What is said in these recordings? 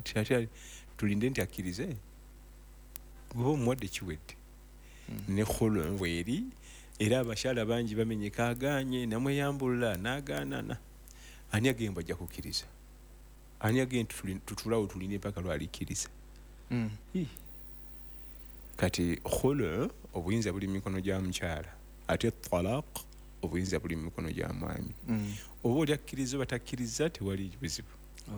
ati tulinde nti akkirize gwe omuwadde kiwedde ne kholo bweri era abakyala bangi bamenyeka agaanye namweyambulula n'agaanana ani agenda ajja kukkiriza ani agenda tutulawo tulinde mpaka lwalikkiriza kati kholo obuyinza buli mikono gya mukyala ate talaq obuyinza buli mikono gya mwami oba oli akkiriza batakkiriza tewali buzibu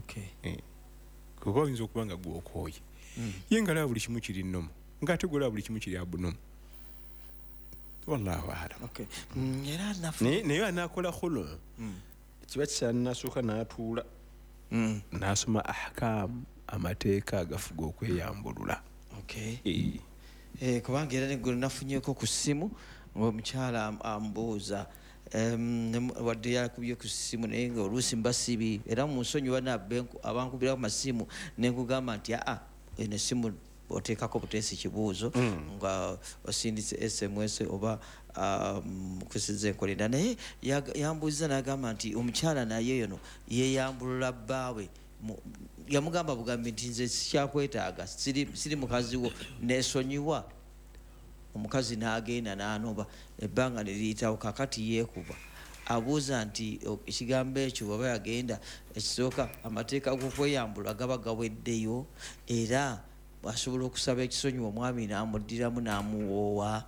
kuba oyinza okuba nga gwokooye ye nga laba buli kimu kiri nnomu ng'ate gwolaba buli kimu kiri abunomu wallahu alam naye anaakola kholo kiba kisanasooka n'atuula n'asoma ahkaamu amateeka agafuga okweyambulula kubanga era neggulu nafunyeko ku ssimu ng'omukyala ambuuza wadde yakubye ku ssimu naye nga oluusi mba sibi era mu nsonyiwa abankubira ku masimu ne nkugamba nti eno essimu oteekako buteesi kibuuzo nga osindise SMS oba kusiza enkolera naye yambuuziza n'agamba nti omukyala naye yono yeyambulula bbaawe yamugamba bugambi nti nze sikyakwetaaga siri mukazi wo nesonyiwa omukazi n'agenda n'anoba ebbanga ne liyitawo kakati yeekuba abuuza nti ekigambo ekyo bwaba yagenda ekisooka amateeka g'okweyambula gaba gaweddeyo era asobola okusaba ekisonyiwa omwami n'amuddiramu n'amuwoowa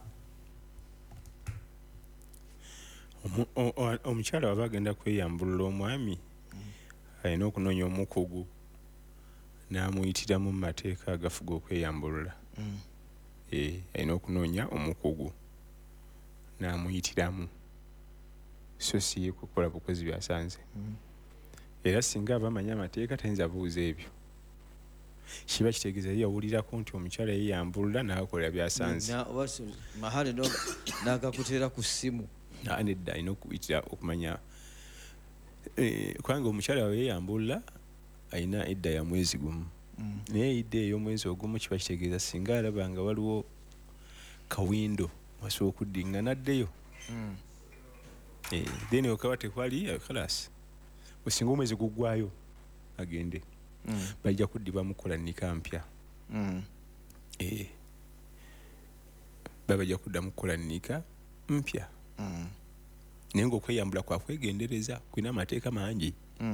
omukyala waba agenda kweyambulula omwami alina okunoonya omukugu n'amuyitiramu mu mateeka agafuga okweyambulula alina okunoonya omukugu n'amuyitiramu so si ye kukola bukozi byasanze era singa aba amanyi amateeka tayinza buuza ebyo kiba kitegeeza yawulirako nti omukyala yeyambulula n'akolera byasanze mahale n'agakuteera ku ssimu nedda alina okuyitira okumanya kubanga omukyala we yeyambulula alina edda ya mwezi gumu naye edda ey'omwezi ogumu kiba kitegeeza singa alaba nga waliwo kawindo wasobola okuddinga n'addeyo then okaba tekwali khalas osinga omwezi guggwayo agende bajja kuddibwa mukola nnika mpya bajja kudda mukola nnika mpya naye ng'okweyambula kwakwegendereza kulina amateeka mangi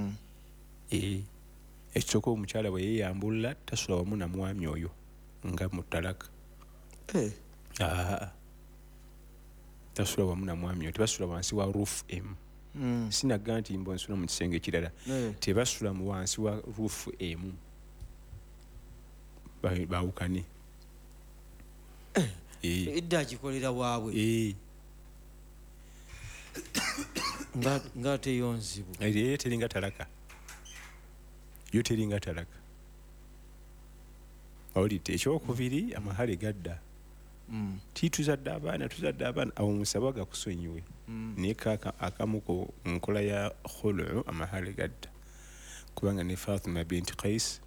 ekisooka omukyala bwe yeeyambulula tasula wamu na mwami oyo nga mu talaka tasula wamu na mwami oyo tebasula wansi wa roof emu sinaga nti mbo nsula mu kisenge kirala tebasula mu wansi wa roof emu bawukane edda akikolera waabwe nga teyonzibu teringa talaka yo teringa talaka awulidde ekyokubiri amahale gadda tuzadde abaana awo musaba gakusonyiwe naye akamu ku nkola ya kholo amahale gadda kubanga ne Fatima binti Qais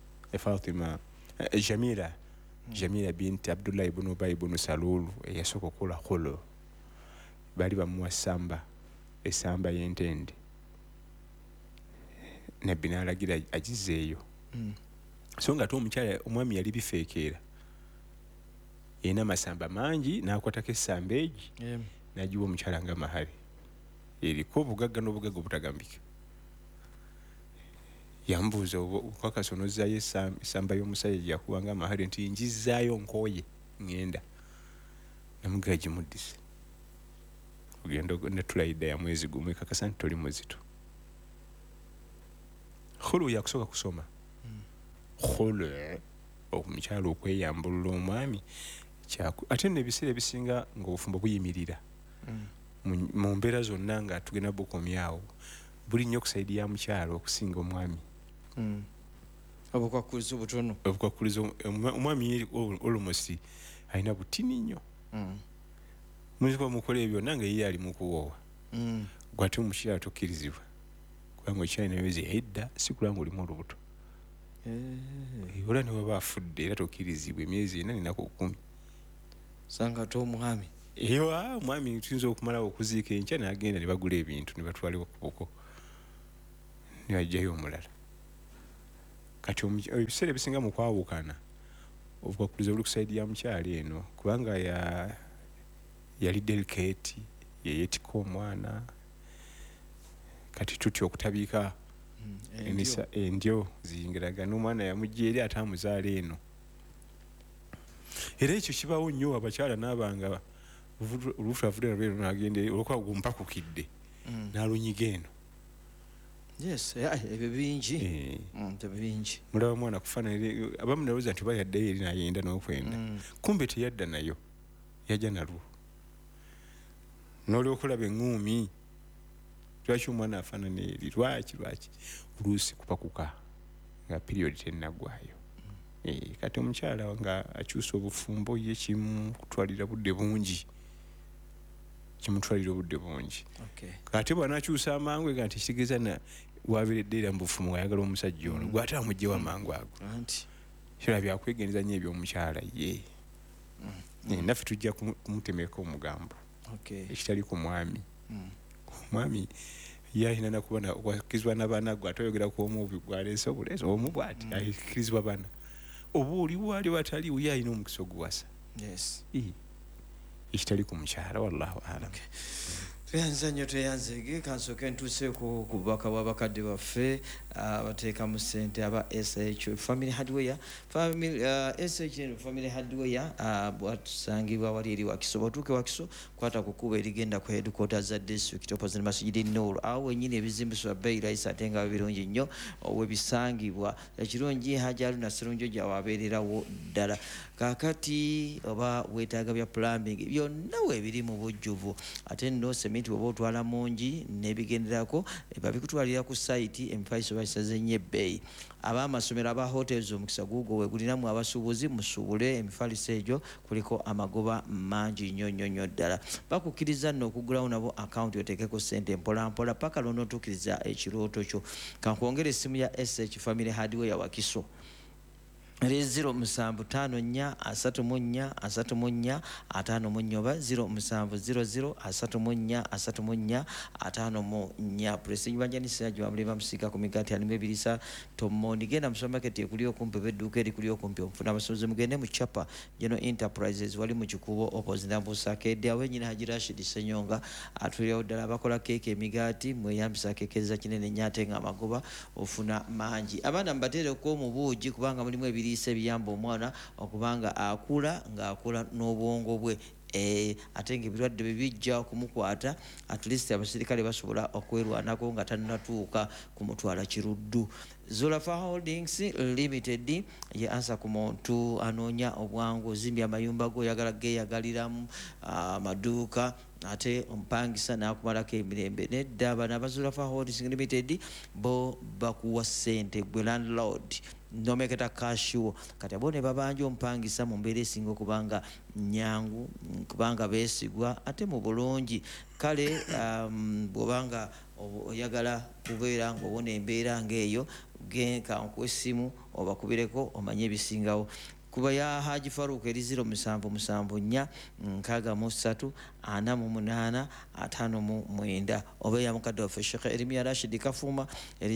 Jamila binti Abdullah ibn Ubay ibn Salul eyasooka okukola kholo bali bamuwa esamba y'entende nabbi n'alagira agizeeyo so nga ate omukyala omwami yali bifeekeera yina amasamba mangi n'akwatako essamba egi n'agiwa omukyala nga mahali eriko obugagga n'obugagga obutagambika yambuuza okakasa onozzaayo essamba y'omusajja gyakuwanga mahali nti ngizzaayo nkooye ngenda namugaa gimuddise ogenda netulayidda ya mwezi gumu ekakasa nti toli muzito khulu yakusooka kusoma khulu omukyala okweyambulula omwami ate n'ebiseera ebisinga ng'obufumbo buyimirira mu mbeera zonna nga tugenda bukomyawo buli nnyo okusaidi ya mukyala okusinga omwami obukwakulizo butono omwami olumosi alina butini nnyo muzikuba mukola ebyo nange ye ali mukuwoowa gwate omukyala tokkirizibwa kubanga okyalina emyezi edda si kulanga olimu olubuto ola ne waba afudde era tokkirizibwa emyezi ena ninaku 10 sanga ate omwami omwami tuyinza okumalawo okuziika enkya n'agenda ne bagula ebintu ne batwalibwa ku buko ne bajjayo omulala kati ebiseera ebisinga mu kwawukana obukwakkulizo buli ku sayidi ya mukyala eno kubanga yali delicate yeyeetika omwana kati tutya okutabiika endyo ziyingiragana omwana yamujja eri ate amuzaala eno era ekyo kibawo nnyo abakyala n'abanga oluufu avudde nalwero nagenda olwokuba gumpakukidde n'alunyiga eno ebyo bingi mulaba mwana kufaanana abamu nalowooza nti oba yaddayo eri nayenda n'okwenda kumbe teyadda nayo yajja nalwo n'olwokulaba eŋŋuumi lwaki omwana afaanana eri lwaki oluusi kupakuka nga period tennaggwayo kati omukyala nga akyusa obufumbo ye kimutwalira obudde bungi kati bw'anaakyusa amangu nga nti kitegeeza wabeeredde era mu bufumo ayagala omusajja ono gw'ate amugjewo amangu ago kyola byakwegendereza nnyo eby'omukyala ye naffe tujja kumutemeka omugambo ekitali ku mwami omwami ye alina nakuba wakkirizibwa n'abaana gwe ate oyogera ku omu gwaleese obuleezi omu bw'ati akkirizibwa baana oba oliwo ali wataliwo ye alina omukisa oguwasa ekitali ku mukyala wallahu alam tweyanza nnyo tweyanzege kansooke ntuuse ku bubaka bw'abakadde baffe abateeka mu ssente aba SH Family Hardware SH Family Hardware bwatusangibwa wali eri Wakiso bw'otuuke Wakiso kwata ku kkubo erigenda ku headquarters za district opposite Masjidi Noor awo wennyini ebizimbisibwa bbeeyi layisi ate nga birungi nnyo owebisangibwa ekirungi Hajji Haruna Sserunjo gyawabeererawo ddala kaakati oba weetaaga bya plumbing byonna weebiri mu bujjuvu ate nno sementi oba otwala mungi n'ebigenderako babikutwalira ku site empaiso basaze nnyo ebbeeyi ab'amasomero aba hotels omukisa guugwo wegulinamu abasuubuzi musuubule emifaliso egyo kuliko amagoba mangi nnyo ddala bakukkiriza nno okugulawo nabo akawunti oteekeko ssente mpolampola paka lw'onootuukiriza ekirooto kyo kankwongera essimu ya SH Family Hardware Wakiso 0700343454 Pressing banjanisa jwamuleba musika ku migati alimu ebirisa tomoni genda mu supermarket ekuli okumpi bedduuka erikuli okumpi omufuna abasuubuzi mugende mu Chapa General Enterprises wali mu kikubo opposite Busakede awenyina Haji Rashid Senyonga atulirawo ddala abakola keeke emigati mweyambisa keekeza kinene nnyo ate nga amagoba ofuna mangi abaana mbateereko mu buugi kubanga mulimu ebiriisa ebiyamba omwana okubanga akula ng'akula n'obwongo bwe ate ng'ebirwadde bwe bijja okumukwata at least abasirikale basobola okwerwanako nga tannatuuka kumutwala kiruddu Zulafa Holdings Limited ye ansa ku muntu anoonya obwangu ozimbye amayumba go oyagala geeyagaliramu amaduuka ate ompangisa n'akumalako emirembe nedda bano abazulafa Holdings Limited bo bakuwa ssente gwe landlord nomeketa kashiwo kati abo ne babanja ompangisa mu mbeera esinga okubanga nnyangu kubanga beesigwa ate mu bulungi kale bw'obanga oyagala kubeera ng'obona embeera ng'eyo genka nkwesimu obakubireko omanye ebisingawo kuba ya Haji Farouk eri 0774484559 oba ya mukadde waffe Sheikh Erimia Rashid Kafuma eri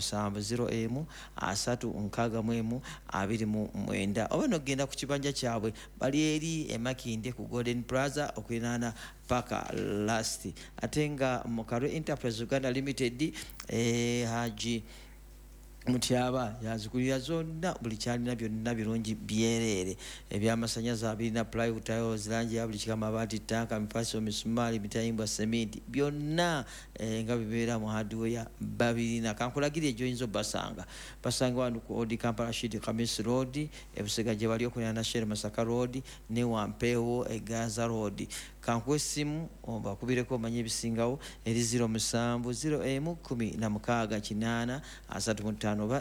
0701612129 oba nogenda ku kibanja kyabwe bali eri emakinde ku Golden Plaza okwinaana paka last ate nga mu Karwe Enterprise Uganda Limited Haji Mutyaba yazikulira zonna buli kyalina byonna birungi byereere ebyamasanyaza birina plywood tiles langi ya buli kikama amabaati tanka mipaso misumali mitayimbwa sementi byonna nga bibeera mu hardware babirina kankulagire ejoyinza obasanga wano ku Old Kampala Street Khamis Road ebusega gye bali okunena National Masaka Road ne Wampewo Gaza Road kankwesimu obakubireko omanye ebisingawo eri 0701163835 oba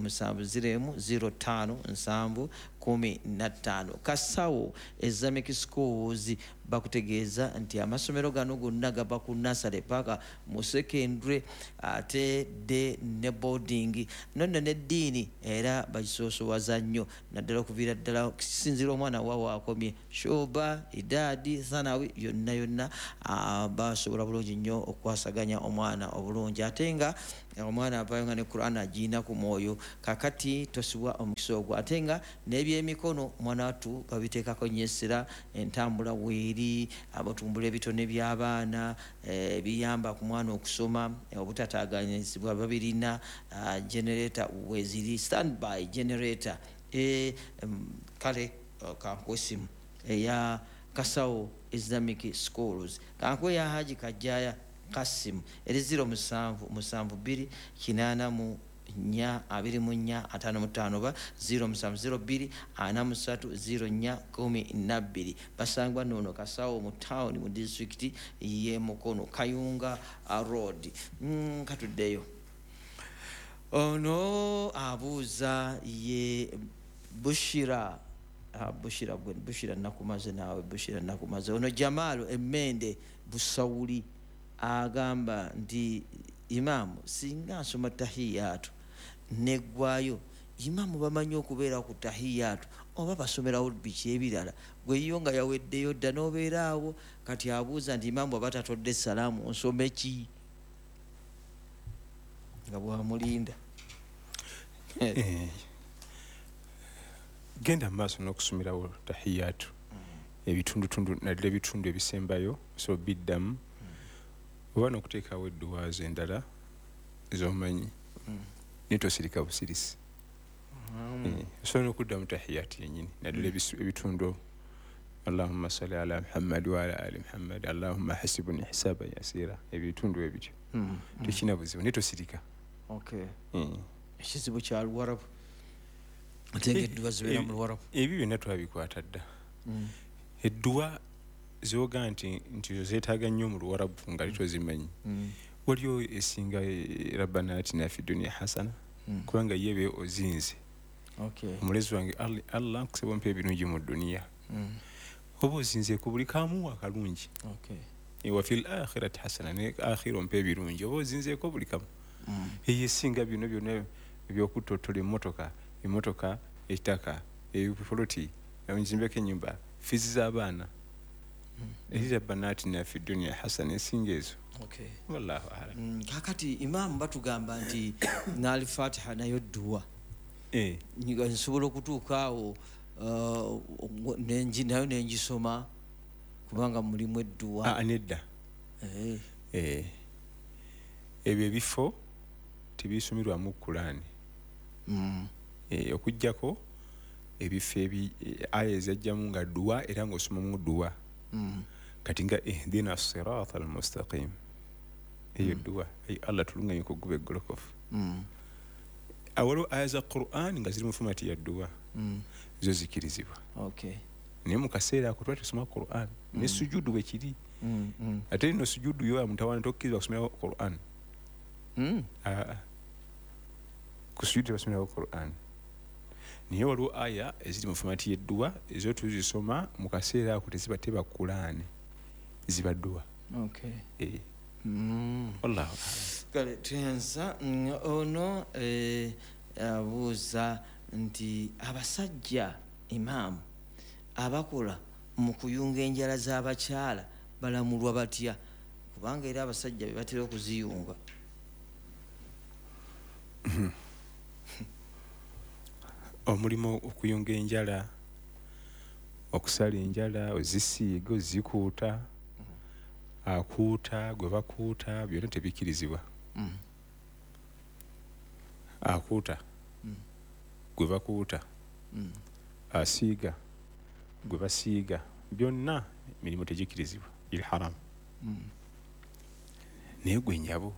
07010515 Kasawo Islamic Schools bakutegeeza nti amasomero gano gonna gaba ku nursery paka mu secondary ate de ne boarding nonno n'eddiini era bagisoosowaza nnyo naddala okuviira ddala kisinzira omwana waawo akomye shoba idadi thanawi yonna basobola bulungi nnyo okwasaganya omwana obulungi ate nga omwana avayo nga ne Quran agiina ku mwoyo kakati tosibwa omukisa ogwo ate nga n'ebyemikono omwana wattu babiteekako nnyo essira entambula weeri abatumbula ebitone by'abaana ebiyamba ku mwana okusoma obutataaganyizibwa babirina generator weziri standby generator kale kankwesimu eya Kasawo Islamic Schools kankwe ya Haji Kajaya Kasim eri 0772 884 24 0702 43 0412 basangwa nono Kasawo mu town mu district ye Mukono Kayunga Road katuddeyo ono abuuza ye Bushira nakumaze naawe Bushira nakumaze ono Jamaalo Emmende Busawuli agamba nti Imaamu singa nsoma tahiyatu neggwayo Imaamu bamanyi okubeera ku tahiyatu oba basomerawo biki ebirala gwe yo nga yaweddeyo dda n'obeeraawo kati abuuza nti Imaamu aba tatodde salaamu nsome ki nga bwamulinda genda maaso n'okusomerawo tahiyatu ebitundutundu naddala ebitundu ebisembayo so biddamu oba n'okuteekawo edduwaazo endala z'omanyi nitosirika busirisi osobola n'okudda mu tahiyatu yennyini naddala ebitundu Allahumma salli ala Muhammad wa ala ali Muhammad Allahumma hasibuni hisaban yasira ebitundu ebityo tekina buzibu nitosirika ekizibu kya Luwarabu ate ng'edduwa zibeera mu Luwarabu ebyo byonna twabikwata dda edduwa zoga nti zeetaaga nnyo mu Luwarabu nga litozimanyi waliyo esinga Rabbana atina fi dunya hasana kubanga yebe ozinze omulezi wange Allah nkusaba ompe ebirungi mu duniya oba ozinze ku buli kamu akalungi wa fil akhirati hasana ne akhira ompe ebirungi oba ozinzeeko buli kamu eyo esinga bino byonna ebyokutotola emmotoka ettaka ebipoloti nzimbeko ennyumba fizi z'abaana eri Rabbana atina fi dunya hasana esinga ezo wallahu a'lam kakati Imaamu batugamba nti n'Al-Fatiha nayo dduwa nsobola okutuuka awo nayo nengisoma kubanga mulimu edduwa nedda ebyo ebifo tebisomerwamu Qur'ani okujjako ebifo aya ezajjamu nga dduwa era ng'osomamu dduwa kati nga ihdina sirata almustaqim eyo dduwa Allah tulunganye ku gube golokofu awaliwo aya za Qur'an nga ziri mu fomati ya dduwa zo zikirizibwa naye mu kaseera ako twali tusoma Qur'an ne sujudu bwe kiri ate no sujudu yo mutawana tokkirizibwa kusomera Qur'an ku sujudu basomera Qur'an naye waliwo aya eziri mu fomati y'edduwa ezo tuzisoma mu kaseera ako teziba teba Qur'an ziba dduwa wallahu kale tuyanza ono abuuza nti abasajja Imaamu abakola mu kuyunga enjala z'abakyala balamulwa batya kubanga era abasajja be batera okuziyunga omulimu okuyunga enjala okusala enjala ozisiiga ozikuuta akuuta gwe bakuuta byonna tebikirizibwa akuuta gwe bakuuta asiiga gwe basiiga byonna mirimu tegikirizibwa bil haram naye gwe nyabo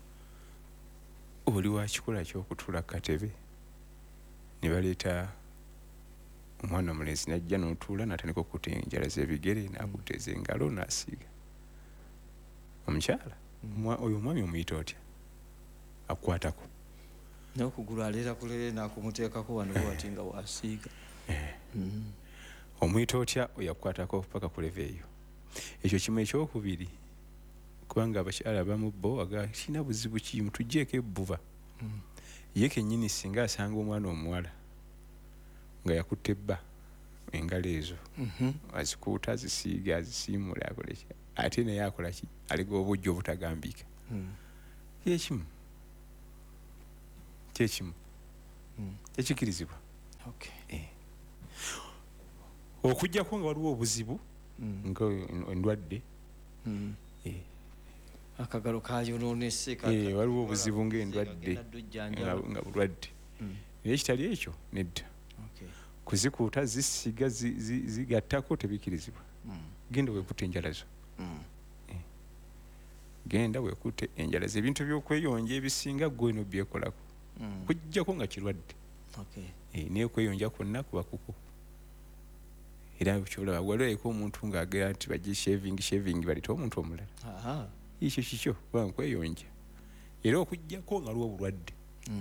oli wakikola ky'okutula katebe ne baleeta omwana omulenzi najja n'otuula n'atandika okutta enjala z'ebigere n'akutta ez'engalo n'asiiga omukyala oyo omwami omuyita otya akukwatako n'okugulu aleeta kulere n'akumuteekako wano wati nga wasiiga omuyita otya oyakukwatako paka kuleva eyo ekyo kimu ekyokubiri kubanga abakyala abamu bo kina buzibu kimu tujjeeko ebbuba ye kennyini singa asanga omwana omuwala nga yakutte ebba engalo ezo azikuuta azisiiga azisiimula akoleki ate naye akola ki alega obujja obutagambika yekimu kyekimu tekikirizibwa. Okay. Okujjako nga waliwo obuzibu nga endwadde akagalo kayonoonese waliwo obuzibu ng'endwadde nga bulwadde naye ekitali ekyo nedda kuzikuuta zisiga zigattako tebikirizibwa. Genda weekutte enjala zo, genda weekutte enjala zo. Ebintu by'okweyonja ebisinga gwe n'obyekolako kujjako nga kirwadde naye okweyonja kwonna kuba kuko. Era kyolaba waliwo omuntu ng'agera nti bajje shaving baleta omuntu omulala ekyo kikyo kubanga kweyonja era okujjako nga lwo bulwadde.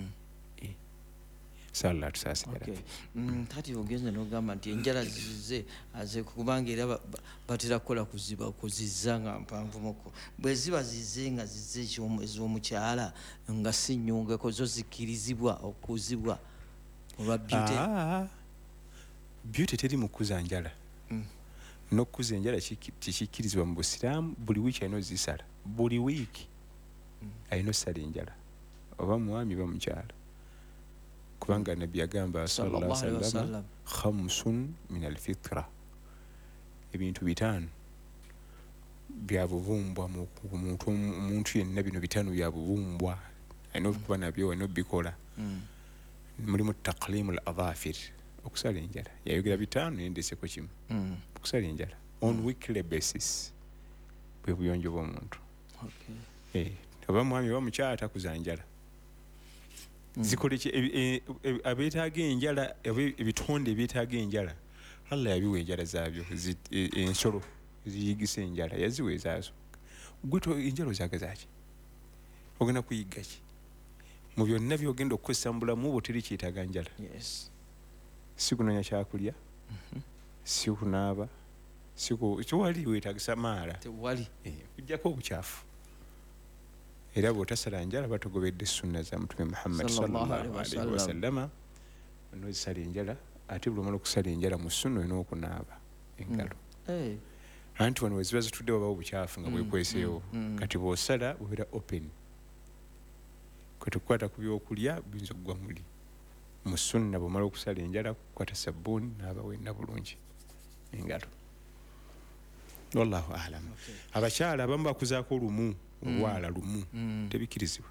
Sala tusaasigala kati ogenze n'ogamba nti enjala zize kubanga era batera kukola kuziba kuzizza nga mpanvumuko bwe ziba zize nga zize ez'omukyala nga si nnyungeko zo zikirizibwa okuzibwa olwa beauty. Beauty teri mu kuza njala n'okuza enjala tekikkirizibwa mu Busiraamu. Buli wiiki alina ozisala, buli wiiki alina osala enjala oba mwami oba mukyala, kubanga nabbi yagamba sallallahu alaihi wasallam khamsun min alfitra, ebintu 5 bya bubumbwa mu omuntu yenna. Bino 5 bya bubumbwa alina okuba nabyo, alina obikola. Mulimu taqlimu al-adhafir, okusala enjala. Yayogera 5 nendeseko kimu, okusala enjala on weekly basis bwe buyonjo bw'omuntu. Oba mwami oba mukyala takuza njala. Zikole abeetaaga enjala, ebitonde ebyetaaga enjala Allah yabiwa enjala zaabyo. Ensolo ziyigisa enjala yaziwa ezaazo. Gwe enjala ozagazaki? Ogenda kuyigga ki? Mu byonna byogenda okukozesa mu bulamu bwo teri kyetaaga njala. Si kunoonya kyakulya, si kunaaba, kiwali weetaagisa maala, kujjako obukyafu. Era bw'otasala njala batogobedde sunna za Mtume Muhammad sallallahu alaihi wasallama. N'ozisala enjala, ate buli omala okusala enjala mu sunna olina okunaaba engalo. Anti wano weziba zitudde wabawo obukyafu nga bwekweseewo. Kati bw'osala bubeera open. Kwe tukwata ku byokulya biyinza okugwa muli. Mu sunna bw'omala okusala enjala kukwata sabbuuni naaba wenna bulungi engalo. Wallahu a'lam. Abakyala abamu bakuzaako lumu, olwala lumu tebikirizibwa.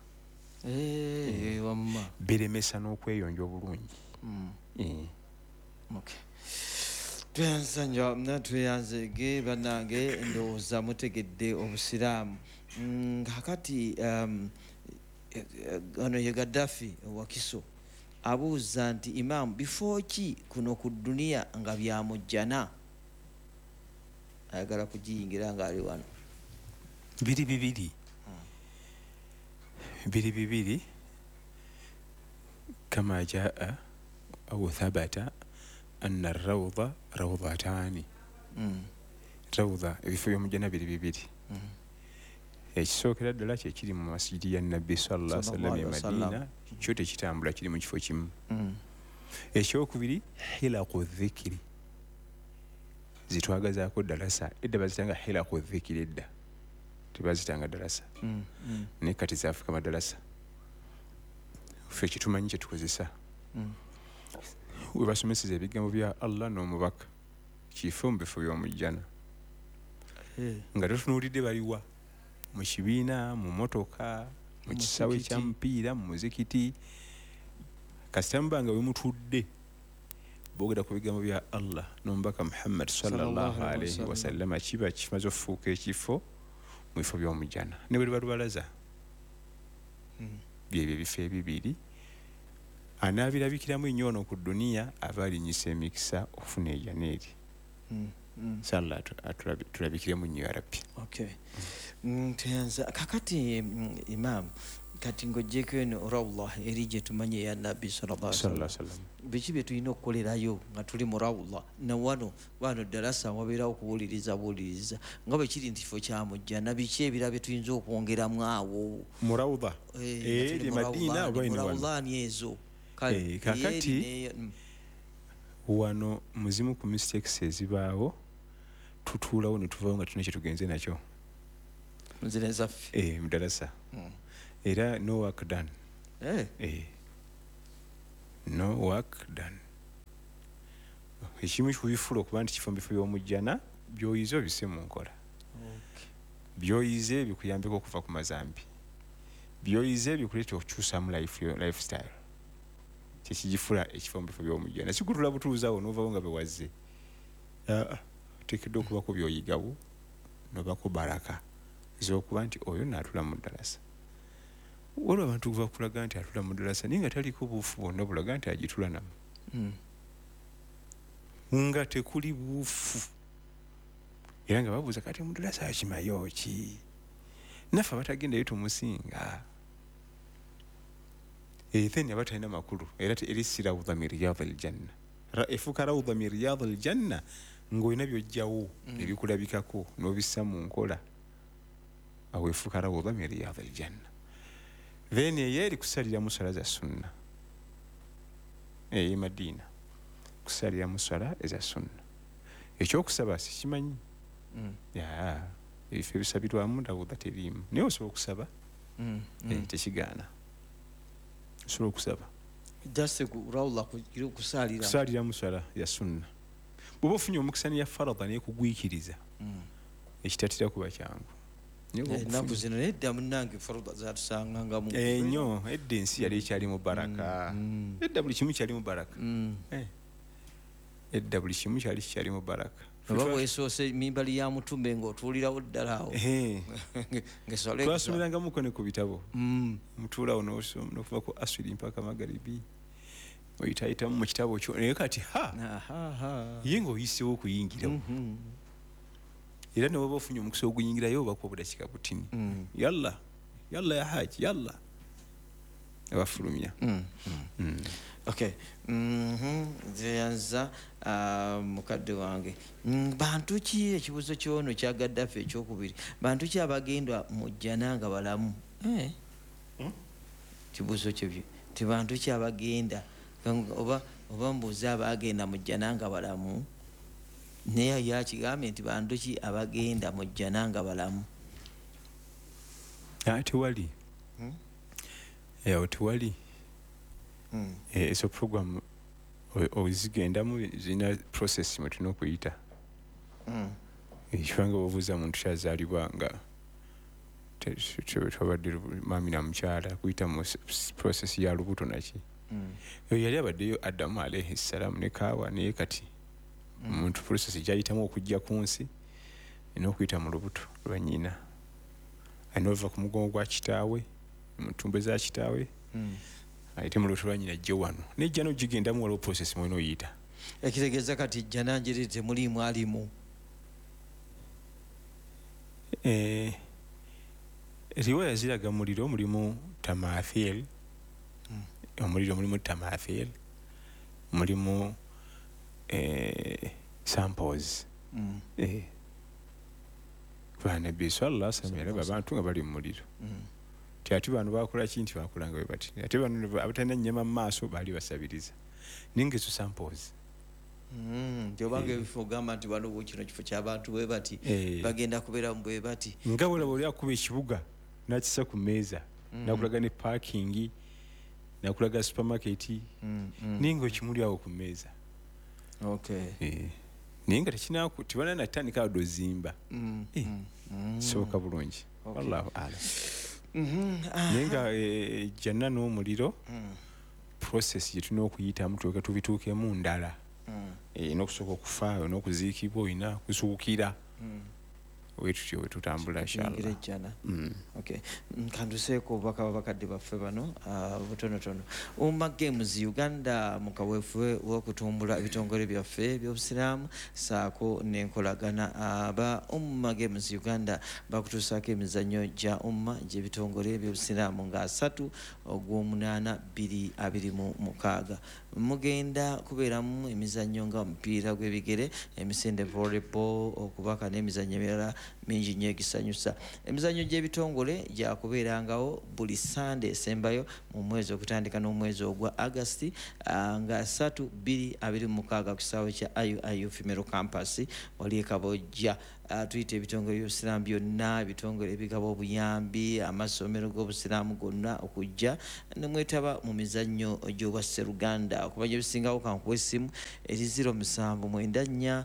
Biremesa n'okweyonja obulungi. Tweyanzanja tweyanzege bannange, ndowooza mutegedde Obusiraamu. Kakati ono ye Gaddafi Wakiso abuuza nti Imam, bifo ki kuno ku duniya nga byamujjana? Ayagala kugiyingira ng'ali wano. biri bibiri kama jaa au thabata anna ar-rawda rawdatani. Rawda ebifo by'omujjana bibiri. Ekisookera ddala kye kiri mu masjidi ya Nabbi sallallahu alaihi wasallam e Madina, kyo tekitambula, kiri mu kifo kimu. Ekyokubiri hilaqu dhikiri, zitwagazaako dalasa. Edda bazitanga hilaqu dhikiri, edda tebazitanga dalasa. Naye kati zaafuuka madalasa. Ffe kitumanyi kye tukozesa. We basomeseza ebigambo bya Allah n'omubaka kifo mu bifo by'omujjana. Nga totunuulidde baliwa mu kibiina, mu motoka, mu kisaawe kya mupiira, mu muzikiti. Kasita mubanga we mutudde boogera ku bigambo bya Allah n'omubaka Muhammad sallallahu alaihi wasallama, kiba kimaze okufuuka ekifo mu bifo by'omujjana. Ne bwe liba lubalaza, byebyo ebifo ebibiri. Anaabirabikiramu ennyo ono ku duniya aba alinyisa emikisa okufuna ejjana eri. Salla tulabikiremu nnyo ya Rabbi. Kakati Imam, kati ng'oggyeko eno rawla eri gye tumanye eya Nabbi sallallahu alaihi wasallam, biki bye tulina okukolerayo nga tuli mu rawla? Na wano dalasa wabeerawo okuwuliriza nga bwe kiri nti kifo kyamujjana, biki ebirala bye tuyinza okwongeramu awo mu rawda eri Madina oba ino wano ezo? Kakati wano muzimu ku mistakes ezibaawo, tutuulawo ne tuvaawo nga tulina kye tugenze nakyo nzire zaffe mu dalasa. Era no work done. no work done. Ekimu kubifuula okuba nti kifo mu bifo by'omujjana by'oyize obise mu nkola. By'oyize bikuyambeko okuva ku mazambi. By'oyize bikuleeta okukyusamu lifestyle. Kyekigifula ekifo mu bifo by'omujjana. Sikutula butuuzaawo n'ovaawo nga bewazze. Oteekeddwa okubako by'oyigawo n'obako baraka ez'okuba nti oyo n'atula mu ddalasa. Waliwo abantu kuva kulaga nti atula mu ddalasa naye nga taliko buufu bwonna bulaga nti agitula namu. Nga tekuli buufu. Era nga babuuza kati mu ddalasa akimayo ki? Naffe abatagendayo tumusinga. Then aba talina makulu era si rawda min riyadil janna. Efuuka rawda min riyadil janna ng'olina by'ojjawo ebikulabikako n'obissa mu nkola. Awo efuuka rawda min riyadil janna. Then eri kusalira mu swala za sunna. Madiina kusalira mu swala eza sunna. Ekyokusaba sikimanyi. Ebifo ebisabirwamu rawda teriimu. Naye osobola okusaba. Tekigaana. Osobola okusaba. Kusalira mu swala ya sunna. Bw'oba ofunye omukisa ne ya farada n'ekugwikiriza. Ekitatera kuba kyangu. Ennaku zino nedda munnange farada zatusangangamu. Ennyo edda ensi yali ekyali mu baraka. Edda buli kimu kyali mu baraka. Edda buli kimu kyali mu baraka. Oba bwesoose mimbali ya mutume ng'otuulirawo ddala awo. Twasomerangamuko ne ku bitabo. Mutuulawo n'okuva ku asiri mpaka magaribi. Oyitayitamu mu kitabo kyo naye kati ye ng'oyiseewo okuyingirawo. Era ne waba ofunye omukisa oguyingirayo oba kuba budakika butini. Yalla ya haji yalla. Abafulumya. Okay. Nzeyanza mukadde wange. Bantu ki ekibuzo kyono kya Gaddafi ekyokubiri? Bantu ki abagenda mu jjana nga balamu? Kibuzo kibyo. Ti bantu ki abagenda oba mbuuza abagenda mu jjana nga balamu? Naye yakigambye nti bantu ki abagenda mu jjana nga balamu? Tewali. Tewali. Eso program ozigendamu zina process mwe tulina okuyita. Ekifanga obuuza muntu kyazaalibwa nga twabadde maami na mukyala kuyita mu process ya lubuto naki. Yali abaddeyo Adamu alayhi salamu ne Kaawa naye kati omuntu process gyayitamu okujja ku nsi n'okuyita mu lubuto lwa nnyina. Anova ku mugongo gwa kitaawe mu ntumbe za kitaawe. Ayite mu lubuto lwa nnyina ajje wano nejja n'ogigendamu waliwo process mwena oyita. Ekitegeeza kati jjana njiri temuliimu alimu. Riwaya ziraga muliro mulimu tamathil. Omuliro mulimu tamathil. Mulimu samples. Kwa Nabbi sallallahu alaihi wasallam abantu nga bali mu muliro. Ati bano bakola kintu bakolanga bwe bati. Ate bano abatalina nnyama mu maaso baali basabiriza. Ningezo samples. Jobanga ebifo gamba nti waliwo kino kifo ky'abantu bwe bati bagenda kubeera mu bwe bati. Nga bw'olaba oli akuba ekibuga n'akisa ku mmeeza n'akulaga ne parking n'akulaga supermarket naye ng'okimuli awo ku mmeeza. Naye nga tibana natandika wadde ozimba. Kisoboka bulungi. Wallahu a'lam. Naye nga jjana n'omuliro process gye tulina okuyitamu tulyoke tubituukemu ndala. N'okusooka okufaayo n'okuziikibwa olina kusuukira. Wetutyo wetutambula inshallah. Kanduseeko obubaka babakadde baffe bano butonotono. Umma Games Uganda mu kaweefube w'okutumbula ebitongole byaffe by'obusiraamu saako n'enkolagana. Aba Umma Games Uganda bakutuusaako emizannyo gya umma gy'ebitongole by'obusiraamu nga 3 Ogw'omunaana 2026. mugenda kubeeramu emizannyo nga omupiira gw'ebigere, emisinde volleyball, okubaka n'emizannyo emirala mingi nnyo egisanyusa. Emizannyo gy'ebitongole gyakubeerangawo buli Sande esembayo mu mwezi okutandika n'omwezi ogwa August nga 3/26 ku kisaawe kya IUIU Female Campus wali e Kabojja. Tuyita ebitongole by'obusiraamu byonna, ebitongole ebigaba obuyambi, amasomero g'obusiraamu gonna okujja ne mwetaba mu mizannyo gy'obwa Sseruganda. Okumanya ebisingawo kankuwa essimu eri 0794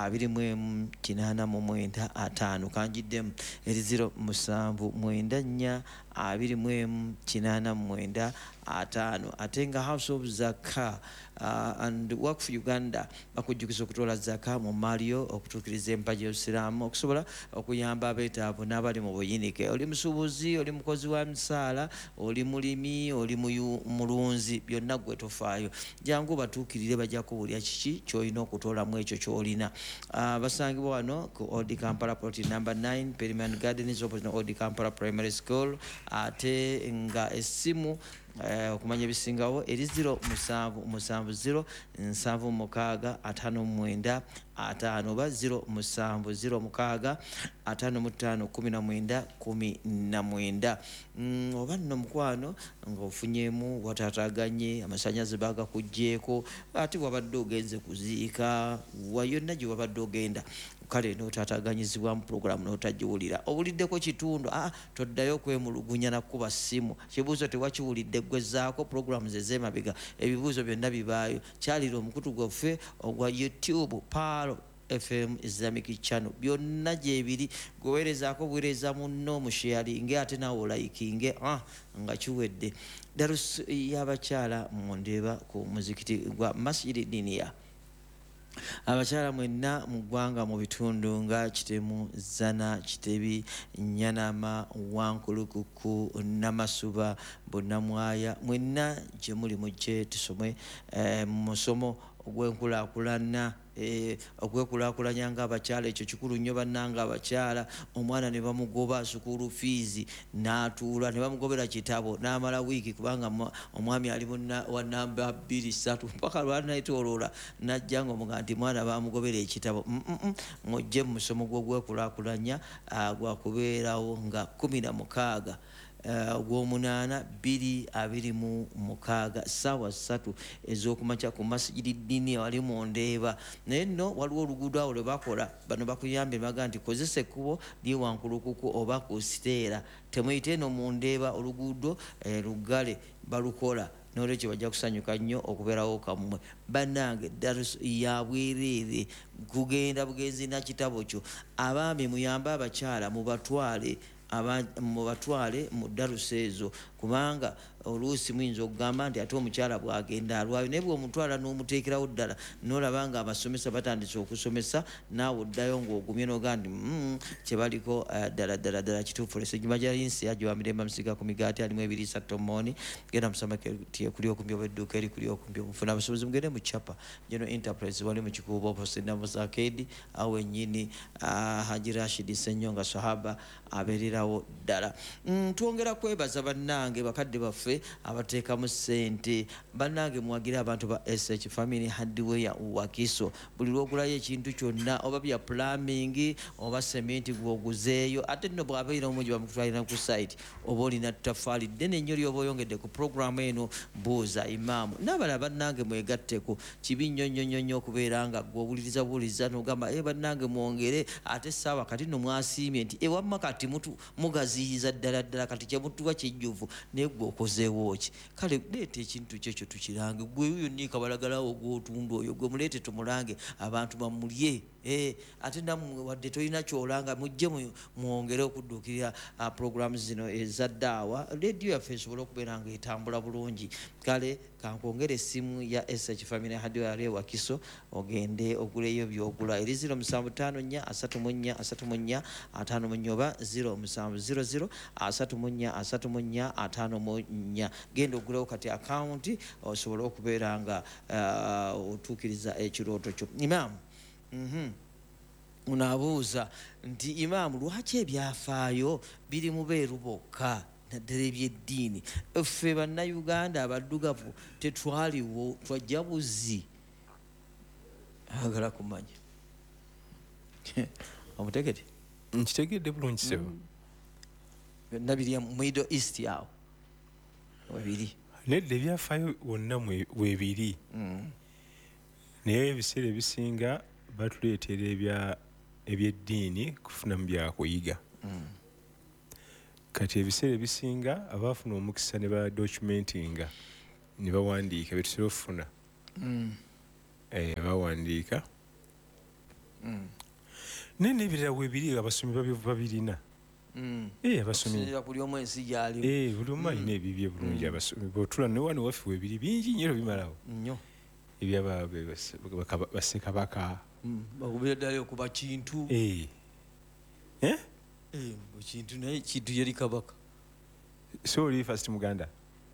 21 kanjiddemu eri 0794 21 ate nga House of Zaka and Waqf Uganda bakujjukiza okutwala zaka mu Mario okutuukiriza empagi y'obusiraamu okusobola okuyamba abeetaavu n'abali mu buyinike. Oli musuubuzi, oli mukozi wa misaala, oli mulimi, oli mulunzi, byonna gwe tofaayo. Jangu batuukirire bajja kubuulya kiki ky'olina okutoolamu ekyo ky'olina. Basangibwa wano ku Old Kampala plot number 9 Perryman Gardens opposite Old Kampala Primary School. Ate nga essimu okumanya ebisingawo eri 0770 76 5 oba 0706 55 oba nno mukwano ng'ofunyemu wataataganye amasannyalaze baagakugjeeko ate wabadde ogenze kuziika wayonna gye wabadde ogenda kale n'otaataganyizibwa mu puroguramu n'otagiwulira owuliddeko kitundu toddayo kwemulugunya nakkuba ssimu kibuuzo tewakiwulidde ggwezaako puroguramu zezeemabega ebibuuzo byonna bibaayo kyalira omukutu gwaffe ogwa YouTube Palo FM Islamic Channel byonna gyebiri gweweerezaako buweereza munno musharinge ate naawe olayikinge nga kiwedde. Darusu y'abakyala mu Ndeeba ku muzikiti gwa Masjid Dinia. Abakyala mwenna mu ggwanga mu bitundu nga Kitemu, Zana, Kitebi, Nyanama, Wankulukuku, Namasuba, Bonnamwaya mwenna gye muli mujje tusome mu musomo ogw'enkulaakulana okwekulaakulanya ng'abakyala ekyo kikulu nnyo bannanga abakyala. Omwana ne bamugoba sukulu fiizi n'atuula ne bamugobera kitabo n'amala wiiki kubanga omwami ali wa namba 2-3 mpaka lwanayetooloola n'ajja ng'omuga nti mwana bamugobera ekitabo. Mujje mu musomo gw'ogwekulaakulanya gwakubeerawo nga 16 ogw'omunaana 2026 ssaawa 3 ez'okumakya ku Masjid Dinia wali mu Ndeeba. Naye nno waliwo oluguudo awo lwe bakola bano bakuyambye baga nti kozesa ekkubo lye Wankulukuku oba ku Siteera temuyite eno mu Ndeeba oluguudo luggale balukola n'olwekyo bajja kusanyuka nnyo okubeerawo kammwe. Bannange Darusu ya bwereere kugenda bugenzi na kitabo kyo. Abaami muyambe abakyala mubatwale mu Darusu ezo kubanga oluusi muyinza okugamba nti ate omukyala bw'agenda alwayo naye bw'omutwala n'omuteekerawo ddala n'olaba nga abasomesa batandise okusomesa naawe oddayo ng'ogumye n'ogaa nti kyebaliko ddala kituufu. Esejjuma gya Yinsi yagiwa Mirembe Musiga ku migaati alimu 2 Moni genda musamaketi ekuli okumpi obw'edduuka erikuli okumpi omufuna abasobozi mugende mu Chapa General Enterprise wali mu kikuubo opposite Namusa Arcade awo ennyini Haji Rashid Ssenyonga Sahaba abeererawo ddala. Twongera kwebaza bannange bakadde baffe abateekamu ssente. Bannange muwagira abantu ba SH Family Hardware Wakiso buli lw'ogulayo ekintu kyonna oba bya plumbing oba sementi gw'oguzeeyo ate nno bw'abeera omungi bamutwalira ku site oba olina ttafaali ddene nnyo lyoba oyongedde ku puroguramu eno buuza imaamu n'abala bannange mwegatteko. Kibi nnyo okubeera nga gw'owuliriza n'ogamba bannange mwongere ate essaawa kati nno mwasiimye nti ewamma kati mugaziyiza ddala kati kyemutuwa kijjuvu naye gwe okozeewo ki. Kale leeta ekintu kyekyo tukirange gwe yonni kabalagalawo gw'otunda oyo gwe muleete tumulange abantu bamulye. Ate nammwe wadde tolina kyolanga mujje mwongere okudduukirira puroguramu zino eza ddaawa leediyo yaffe esobole okubeera nga etambula bulungi. Kale kankwongera essimu ya SH Family Hardware Wakiso ogende oguleyo by'ogula eri 0754 oba 0700 34 genda ogulewo kati akawunti osobole okubeera nga otuukiriza ekirooto kyo. Imaamu unaabuuza nti imaamu lwaki ebyafaayo biri mubeeru bokka naddala ebyeddiini ffe bannayuganda abaddugavu tetwaliwo twajja buzi ayagala kumanya omutegete nkitegedde bulungi sebo byonna biri mu Middle East awo webiri nedda ebyafaayo wonna webiri naye ebiseera ebisinga batuleetera ebyeddiini kufunamu byakuyiga kati ebiseera ebisinga abaafuna omukisa ne badocumentinga ne bawandiika betusobola okufuna bawandiika naye n'ebirala webiri abasomi babirina abasomi buli omu ensi gyali buli omu alina ebibye bulungi abasomi bwotula ne wano waffe webiri bingi nnyo bimalawo nnyo ebyaba bassekabaka bakubira ddala okuba kintu kintu naye kintu yali kabaka so oli first muganda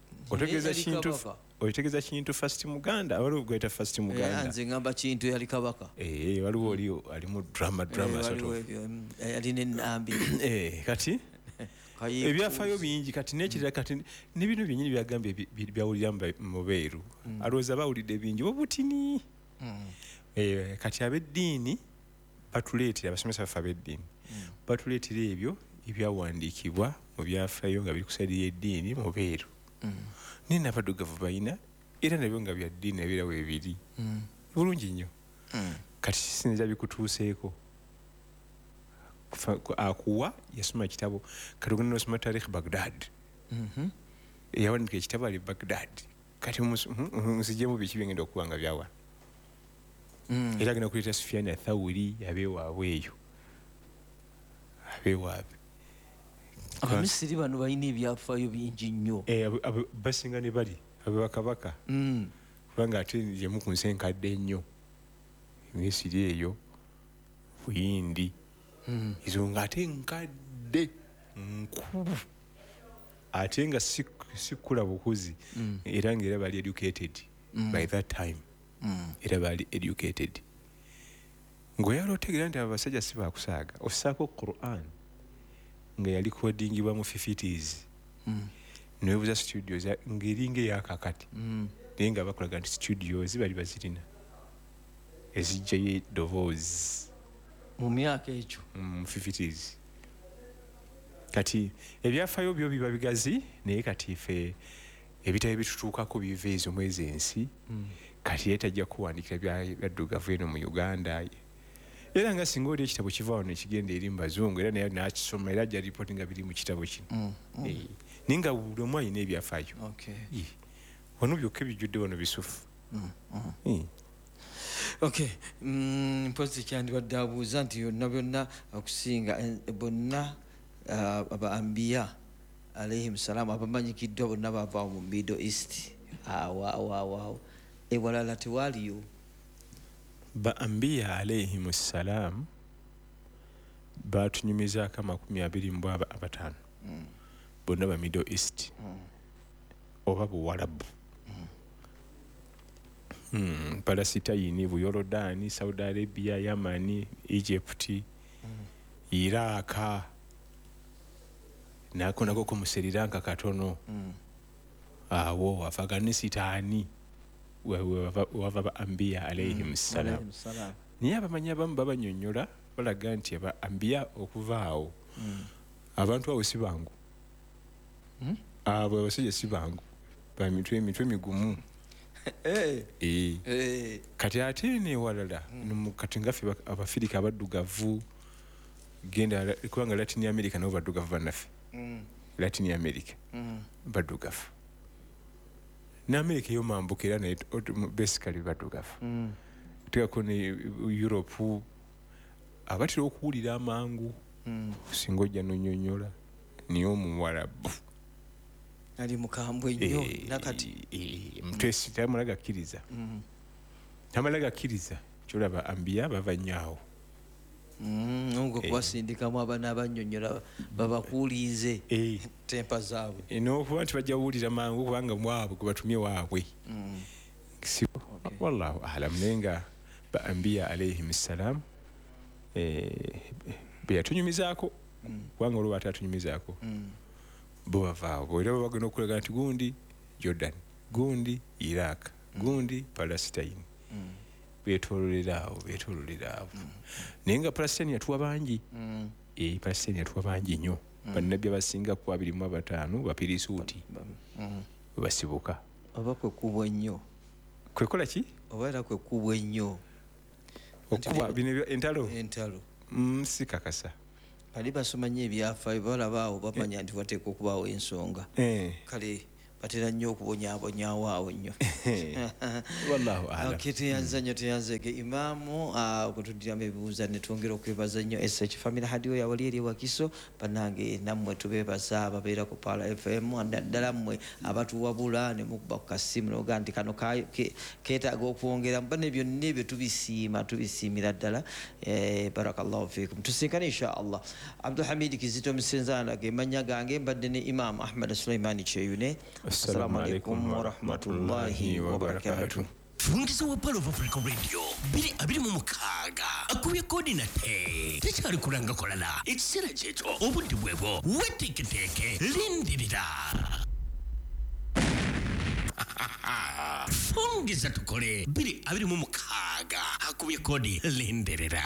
otegeeza kintu first muganda waliwo gweta first muganda nze ngamba kintu yali kabaka waliwo oli alimu drama yalina enambi kati ebyafaayo bingi kati nekirira kati ne bino byenyini byagambye byawulira mubeeru alowooza bawulidde bingi bobutini kati ab'eddiini batuleetera abasomesa baffe ab'eddiini batuleetera ebyo ebyawandiikibwa mu byafaayo nga biri ku saidi y'eddiini mubeeru naye n'abaddugavu balina era nabyo nga bya ddiini nabeera weebiri bulungi nnyo kati kisinza bikutuuseeko akuwa yasoma ekitabo kati ogenda nosoma tarikh Baghdad yawandika ekitabo ali Baghdad kati musijjemu biki byengenda okuba nga byawana era agenda kuleeta Sufyan Athawuri abeewaabwe eyo abeewaabwe abamisiri bano balina ebyafaayo bingi nnyo basinga ne bali abebakabaka kubanga ate yemu ku nsi enkadde ennyo Misiri eyo Buyindi izo nga ate nkadde nkulu ate nga sikula bukuzi era ngaera bali educated by that time era bali educated ngoyala otegeera nti abasajja si bakusaaga osaako Quran nga yali kodingibwa mu 50s newebuza studios ng'eringa eyakakati naye nga bakulaga nti studios bali bazirina ezijjayo eddoboozi mu myaka ekyo mu 50s kati ebyafaayo byo biba bigazi naye kati ife ebitabo bitutuukako biva ezo mwezi ensi kati yetajja kuwandikira byaddugavu eno mu Uganda era nga singa oli ekitabo kivaawo nekigenda eri mubazungu era naye nakisoma era ajja ripooti nga biri mu kitabo kino naye nga buli omu alina ebyafaayo wano byokka ebijjudde wano bisufu mpozi kyandibadde abuuza nti yonna byonna okusinga bonna aba-ambiya alaihim salaamu abamanyikiddwa bonna bava mu Middle East awo ewalala tewaliyo ba-ambiya alaihim salaam batunyumizaako 25 bonna ba Middle East oba Buwarabu Palasitayini, Buyorodaani, Saudi Arabia, Yamani, Egypt, Iraq, nako ku Sri Lanka katono awo Afghanistan wava ba-ambiya alaihim salaam naye abamanyi abamu babanyonnyola balaga nti aba-ambiya okuva awo abantu awo si bangu abo abasajja si bangu bamitwe migumu kati ate newalala kati ngaffe Abafirika abaddugavu genda kubanga Latin America nabo baddugavu bannaffe Latin America baddugavu n'Amerika ey'omambuka era naye basically baddugavu tekako ne Europe abatera okuwulira amangu singa ojja nonyonyola niye Omuwarabu ali mukambwe nnyo nakati mutesi tamala gakkiriza kyolaba ambiya bava nnyo awo ngo kubasindikamu abana abannyonnyola babakuulize tempa zaabwe n'okuba nti bajja buwulira mangu kubanga mwabwe gwe batumye waabwe wallahu alam naye nga ba ambiya alaihim salaam beyatunyumizaako kubanga olwo ate atunyumizaako bo bavaawo era bagenda okulaga nti gundi Jordan gundi Iraq gundi Palestine betololera awo naye nga Palestine yatuwa bangi Palestine yatuwa bangi nnyo bannabbi abasinga ku 25 bapirisuuti basibuka oba kwekubwa ennyo kwekola ki oba era kwekubwa ennyo okuba bino entalo sikakasa bali basoma nnyo ebyafaayo balaba awo bamanya nti wateeka okubaawo ensonga kale batera nnyo okubonyaabonyaawo awo nnyo wallahu alam teyanzege imaamu okutuddiramu ebibuuza ne twongera okwebaza nnyo SH Family Radio yawali eri Wakiso bannange nammwe tubeebaza ababeera ku Pala FM naddala mmwe abatuwabula ne mukuba ku kasimu noga nti kano keetaaga okwongera bane byonna ebyo tubisiimira ddala barakallahu fiikum tusinkane inshallah Abdul Hamid Kizito Musenzana ge manya gange mbadde ne Imam Ahmad Suleimani Cheyune. Assalamu alaikum wa rahmatullahi wa barakatuh. Fungiza wa Palo Africa Radio biri abiri mu mukaga akubye coordinate tekyali kulanga kolala ekisera kyeto obudde bwebo weteketeke lindirira fungiza tukole biri abiri mu mukaga akubye kodi lindirira.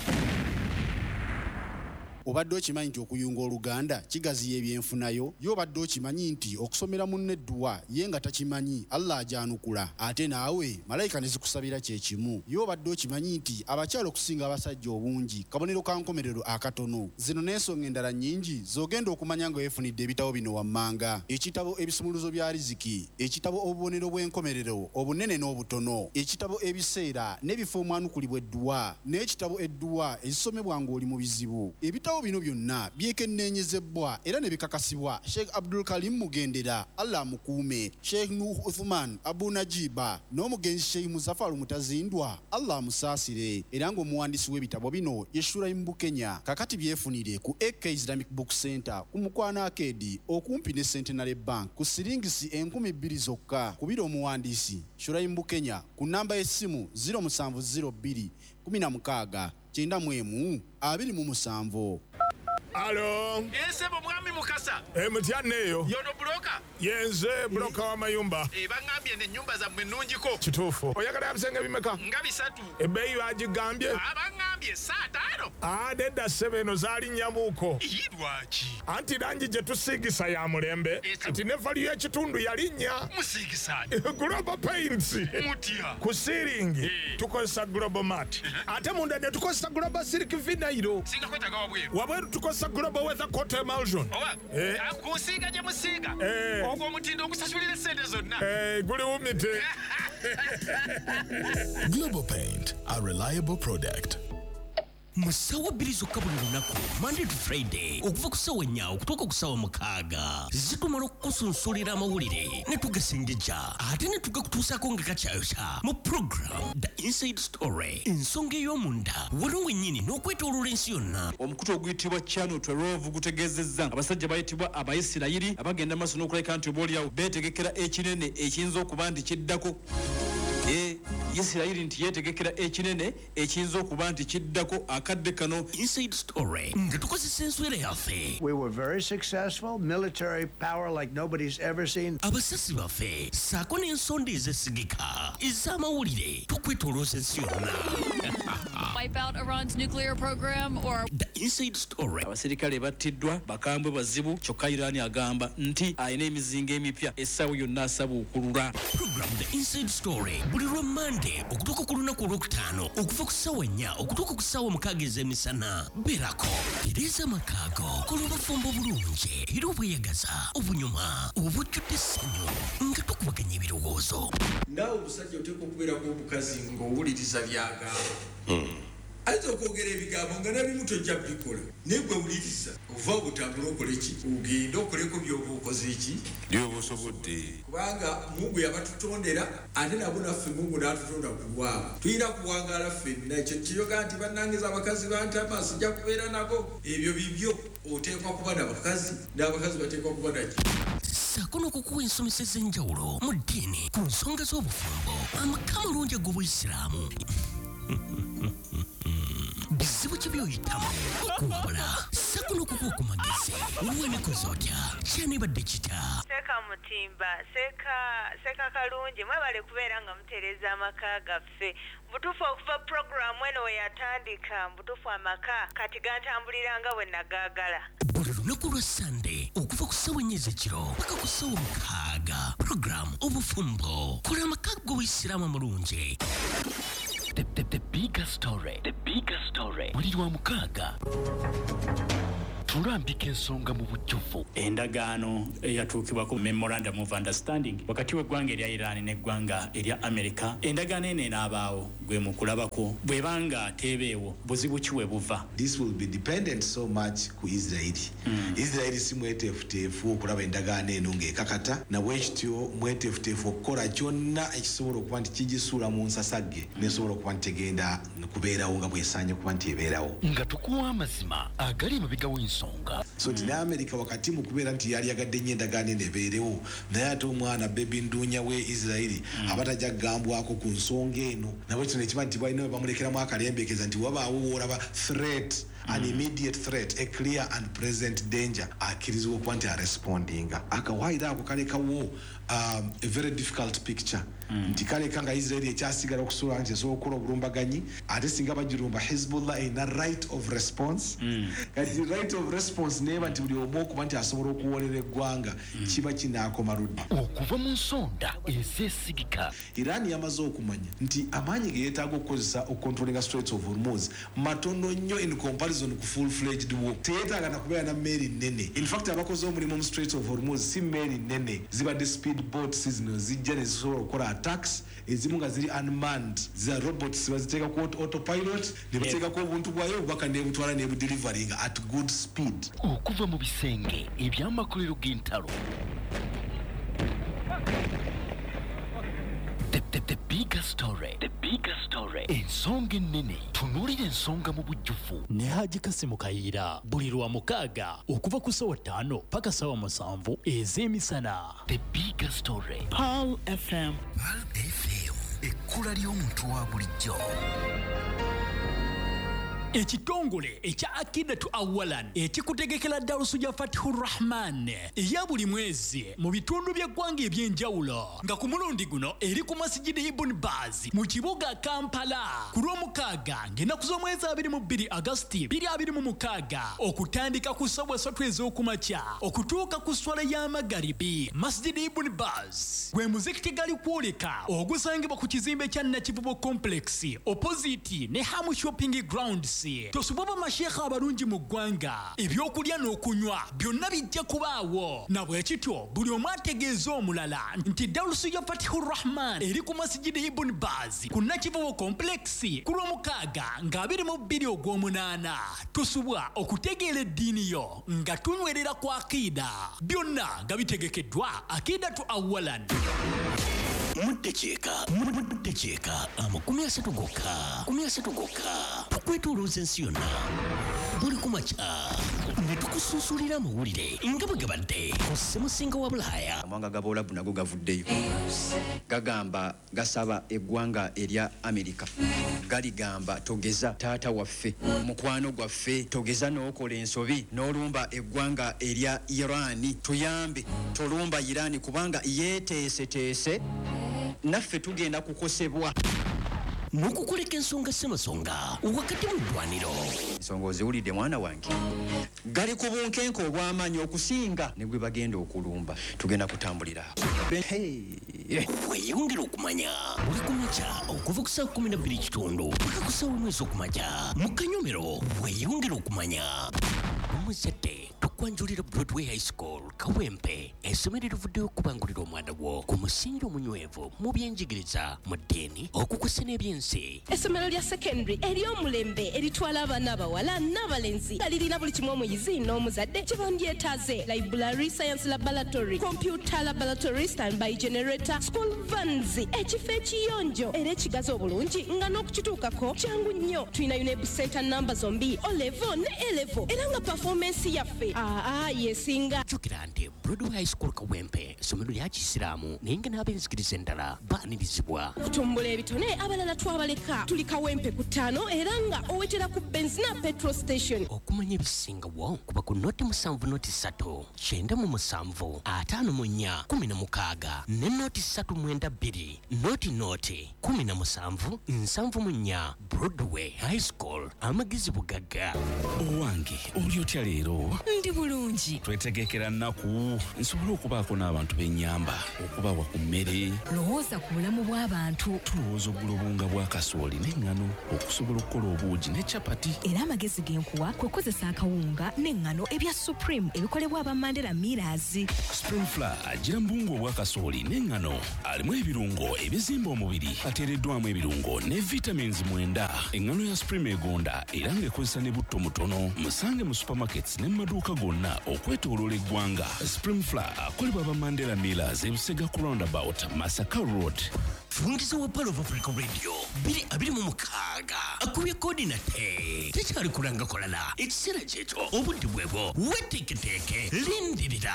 Obadde okimanyi nti okuyunga oluganda kigaziya ebyenfunayo y'obadde okimanyi nti okusomera munne edduwa ye nga takimanyi Allah ajanukula ate naawe malayika ne zikusabira kye kimu y'obadde okimanyi nti abakyala okusinga abasajja obungi kabonero ka nkomerero akatono zino n'ensonga endala nnyingi z'ogenda okumanya nga weefunidde ebitabo bino wammanga ekitabo ebisumuluzo bya riziki ekitabo obubonero bw'enkomerero obunene n'obutono ekitabo ebiseera n'ebifo omwanukulibwa edduwa n'ekitabo edduwa ezisomebwa ng'oli mu bizibu ebitabo bino byonna byekenneenyezebwa era ne bikakasibwa Sheikh Abdul Karim Mugendera Allah mukuume Sheikh Nuh Uthman Abu Najiba n'omugenzi Sheikh Muzaffar Mutazindwa Allah musaasire era ng'omuwandiisi w'ebitabo bino Yeshura Mbukenya kakati byefunire ku AK Islamic Book Center ku Mukwana Arcade okumpi ne Centenary Bank ku siringisi 2,000 zokka kubira omuwandiisi Shura Mbukenya ku namba y'essimu 0702 16 91 27. Alo. Yesebo mwami mukasa. Mutyanneyo. Yono broka. Yenze broka wa mayumba. Bangambye ne nyumba za mwenunjiko. Kituufu. Oyagala yabisenga bimeka? Nga 3. Ebbeeyi bagigambye? Bangambye 5. Nedda ssebo zaali nnyamuuko. Lwaki? Anti langi gye tusiigisa ya mulembe. Nti ne valiyo y'ekitundu yalinnya. Musiigisa. Global Paints. Mutya. Ku siiringi tukozesa Global Mat. Ate munda ne tukozesa Global Silk Vinyl. Singa kwetaga wabweru. Wabweru tukozesa Global Weather Coat Emulsion. Kusiiga gye musiiga. Ogwo omutindo okusasulira sente zonna. Guli wumite. Global Paint, a reliable product. Musawa bilizo kabuli lunaku Monday to Friday okuva ku ssaawa 4 okutuuka ku ssaawa 6 zitumala okukusunsulira amawulire ne tugasengejja ate ne tugakutuusaako nga kakyayokya mu program The Inside Story ensonga ey'omunda waliwo wennyini n'okwetooloola ensi yonna. Omukutu oguyitibwa Channel 12 gutegeezezza abasajja bayitibwa Abayisirayiri abagenda maaso n'okulabika nti oboolyawo beetegekera ekinene ekiyinza okuba nti kiddako. Yisirayiri nti yeetegekera ekinene ekiyinza okuba nti kiddako akadde kano. Inside Story nga tukozesa enswera yaffe. We were very successful, military power like nobody's ever seen. Abasasi baffe saako n'ensonda ezesigika ez'amawulire tukwetolooza ensi yonna. Wipe out Iran's nuclear program or The Inside Story. Abasirikale battiddwa bakambwe bazibu kyokka Iran agamba nti ayina emizinga emipya essaawa yonna asaba okulula. Program The Inside Story buli lwa Monday okutuuka ku lunaku olwokutaano okuva ku ssaawa 4 okutuuka ku ssaawa 6 ez'emisana. Beerako tereeza amakaago kola obufumbo obulungi era obweyagaza obunyuma obujjudde essanyu nga tukubaganya ebirowoozo. Naawe omusajja oteekwa okubeerako omukazi ng'owuliriza by'agamba. Ayinza okwogera ebigambo nga nabimu tojja bikola naye gwe wuliriza ova obutambula okole ki ogenda okoleko by'oba okoze eki by'oba osobodde kubanga Mungu yabatutondera ate nabo naffe Mungu n'atutonda ku lwabo tulina kuwangaala ffenna ekyo kiyoga nti bannange abakazi bantama sijja kubeera nabo ebyo bibyo oteekwa kuba n'abakazi n'abakazi bateekwa kuba naki saako n'okukuwa ensomesa ez'enjawulo mu ddiini ku nsonga z'obufumbo amaka amalungi ag'Obuyisiraamu bizibu ki by'oyitamu okuwabula sakuno kuku magese uwene kozotya chani badechita seka mutimba seka kalungi mwebale kubeera nga mutereza amaka gaffe mutufu okuva program eno we yatandika mutufu amaka kati gantambulira nga bwe nagaagala buli lunaku lwa Sunday okuva ku ssaawa 4 ekiro paka ku ssaawa 6 program obufumbo kola amaka g'obuyisiraamu amulungi the bigger story buli lwa 6 tulambika ensonga mu bujjuvu endagaano eyatuukibwako memorandum of understanding wakati w'eggwanga erya Iran n'eggwanga erya America endagaano eno enaabaawo gwe mu kulabako bw'ebanga teebeewo buzibu ki we buva. This will be dependent so much ku Israeli. Israeli si mweteefuteefu okulaba endagaano eno ng'ekakata na bwekityo mweteefuteefu okukola kyonna ekisobola okuba nti kigisuula mu nsasagge nesobola okuba nti tegenda kubeerawo nga bwesaanye okuba nti ebeerawo nga tukuwa amazima agali emabega w'ensonga. So tina America wakati mu kubeera nti yali yagadde nnyo endagaano eno ebeerewo naye ate omwana bebi nduunya we Israeli abatajja kugambwako ku nsonga eno nabwe kino ekiba nti balina we bamulekeramu akalembeekeza nti wabaawo woolaba threat an immediate threat, a clear and present danger akirizibwa okuba nti arespondinga akawaayiro ako kalekawo a very difficult picture nti kaleka nga Israeli ekyasigala okusobola nti esobola okukola obulumbaganyi ate singa bagirumba Hezbollah erina right of response kati right of response neeba nti buli omu okuba nti asobola okuwolera eggwanga kiba kinaakoma ludda okuva mu nsonda ezeesigika. Iran yamaze okumanya nti amaanyi ge yeetaaga okukozesa okukontrolinga Straits of Hormuz matono nnyo in comparison ku full-fledged war. Teyeetaaga na kubeera na mmeeri nnene. In fact abakoze omulimu mu Straits of Hormuz si mmeeri nnene zibadde speed boats zino zijja ne zisobola okukola attacks ezimu nga ziri unmanned za robots baziteeka ku autopilot ne bateekako obuntu bwayo obubaka nebutwala nebudeliveryinga at good speed okuva mu bisenge ebyamakolero g'entalo. The bigger story ensonga ennene tunuulira ensonga mu bujjuvu ne Haji Kasimu Kayiira buli lwa 6 okuva ku ssaawa 5 paka ssaawa 7 ez'emisana. The bigger story Pearl FM ekkula ly'omuntu wa bulijjo. Ekitongole ekya Akidatu Awalan ekikutegekera dalusu ya Fatihur Rahman eya buli mwezi mu bitundu by'eggwanga eby'enjawulo nga ku mulundi guno eri ku Masjidi Ibn Baz mu kibuga Kampala ku lw'omukaaga ng'ennaku z'omwezi 22 Agosti 2026 okutandika ku ssaawa 3 ez'okumakya okutuuka ku swala y'amagaribi. Masjidi Ibn Baz gwe muzikiti gali kwoleka ogusangibwa ku kizimbe kya Nakivubo Complex opposite ne Hamu Shopping Grounds. Tosoboba mashekha abalungi mu ggwanga ebyokulya n'okunywa byonna bijja kubaawo na bwekityo buli omu ategeeza omulala nti dalusu ya Fatihur Rahman eri ku Masjidi Ibn Baz ku Nakivubo Complex ku lw'omukaaga nga 22 ogw'omunaana tusubwa okutegeera eddiini yo nga tunywerera ku akida byonna nga bitegekeddwa Akidatu Awalan. Muddekyeka amakumi 30 gokka tukwetolooza ensi yonna buli kumakya ne tukusunsulira amawulire nga bwe gabadde ku ssemusinga wa Bulaaya. Amawanga g'Abawalabu nago gavuddeyo gagamba gasaba eggwanga erya Amerika galigamba togeza taata waffe mukwano gwaffe togeza n'okola ensobi n'olumba eggwanga erya Irani tuyambe tolumba Irani kubanga yeeteeseteese naffe tugenda kukosebwa n'okukoleka ensonga ssemasonga wakati mu ddwaniro. Ensonga oziwulidde mwana wange gali ku bunkenke obw'amaanyi okusinga ne gwe bagenda okulumba tugenda kutambulira weeyongera okumanya buli kumakya okuva ku ssaawa 12 paka ku ssaawa 1 ez'okumakya mu Kanyomero weeyongera okumanya omuzadde tukwanjulira Broadway High School Kawempe essomero erivuddeyo okubangulira omwana wo ku musingi omunywevu mu byenjigiriza mu ddiini okukusa n'ebyensi. Essomero lya secondary ery'omulembe eritwala abaana abawala n'abalenzi nga lirina buli kimu omuyizi n'omuzadde kye bandyetaaze: library, science laboratory, computer laboratory, standby generator, school vans, ekifo ekiyonjo era ekigazi obulungi nga n'okukituukako kyangu nnyo. Tulina UNEB center namba zombi O level ne A level era nga performance yaffe yesinga. Jjukira nti Broadway High School Kawempe somero lya Kisiraamu nenga n'abenzikiriza endala baanirizibwa kutumbula ebitone abalala twabaleka tuli Kawempe ku 5 era nga owetera ku benzina petrol station okumanya ebisingawo kuba ku noti 7 noti 3 97 54 16 ne noti 392 noti 17 74 Broadway High School amagizi bugagga owange oli otya leero ndi bulungi twetegekera nnaku nsobola okubaako n'abantu b'ennyamba okubawa ku mmere lowooza ku bulamu bw'abantu tulowooza oggula obunga bwa kasooli n'eŋŋano okusobola okukola obuugi ne capati era amagezi genkuwa kwe kozesa akawunga n'eŋŋano ebya Supreme ebikolebwa aba Mandela Millers. Spring Flour agira mbungu obwa kasooli n'eŋŋano alimu ebirungo ebizimba omubiri ateereddwamu ebirungo ne vitamins 9 eŋŋano ya Supreme egonda era ng'ekozesa ne butto mutono musange mu supermarkets ne maduuka gonna okwetooloola eggwanga. Spring Flour akolebwa aba Mandela Millers ebusega ku roundabout Masaka Road. Fungiza wa Palo of Africa Radio biri abiri mu mukaaga akubye kodi na tekyali kulanga kolala ekiseera kyekyo obudde bwebwo weteeketeeke lindirira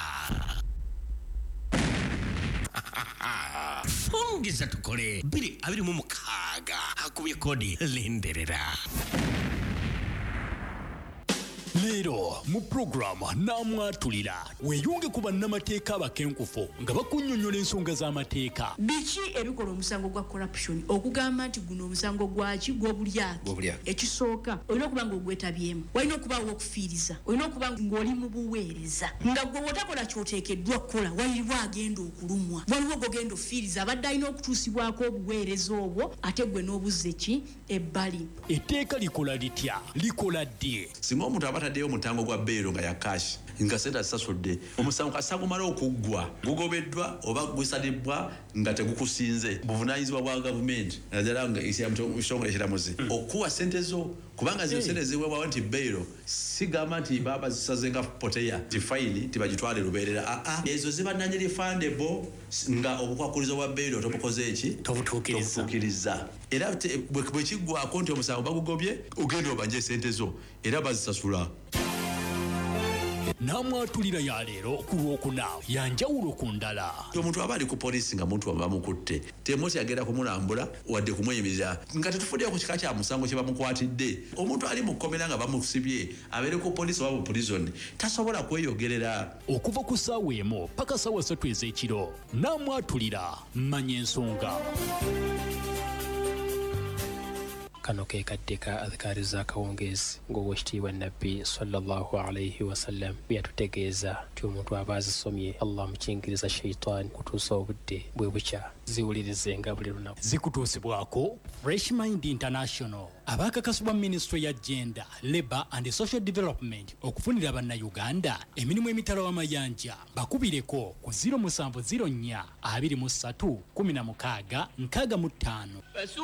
fungiza tukole biri abiri mu mukaaga akubye kodi lindirira. Leero mu programu namwatulira weeyunge ku bannamateeka abakenkufu nga bakunnyonnyola ensonga z'amateeka. Biki ebikola omusango gwa corruption okugamba nti guno omusango gwaki gw'obulyake ekisooka olina okuba ng'ogwetabyemu walina okuba w'okufiiriza olina okuba ng'oli mu buweereza nga gwe wotakola ky'oteekeddwa kukola waliwo agenda okulumwa waliwo gogenda ofiiriza abadde alina okutuusibwako obuweereza obwo ate gwe n'obuzze ki ebbali. Etteeka likola litya likola ddi singa omuntu abataddeyo omutango gwa beero nga yakashi nga sente asasudde omusango kasa gumala okuggwa gugobeddwa oba gusalibwa nga tegukusinze buvunaanyizibwa bwa gavumenti naddala nga ekitongole ekiramuzi okuwa sente zo kubanga zino sente ziweebwawo nti beero sigamba nti baba zisaze nga poteya tifayini tibagitwale lubeerera ezo ziba non-refundable nga obukwakulizo bwa beero tobukoze eki tobutuukiriza era bwe kiggwako nti omusango bagugobye ogenda obanje sente zo era bazisasula. Namwatulira ya leero ku Lwokuna yanjawulo ku ndala. Omuntu aba ali ku poliisi nga muntu bamukutte temoti agenda kumulambula wadde kumweyimirira nga tetufuddeyo ku kika kya musango kye bamukwatidde. Omuntu ali mu kkomera nga bamusibye abeere ku poliisi oba mu prison tasobola kweyogerera. Okuva ku ssaawa emu paka ssaawa 3 ez'ekiro namwatulira manya ensonga. kano ke katika adhikari za kawongezi ng'owekitiibwa nabbi sallallahu alayhi wasallam byatutegeeza nti omuntu aba azisomye Allah mukingiriza shayitaani kutuusa obudde bwe bukya ziwulirizenga buli lunaku. Zikutuusibwako Fresh Mind International abakakasibwa Ministry ya Gender, Labour and Social Development okufunira bannayuganda emirimu emitala w'amayanja bakubireko ku 0704 23 16 65.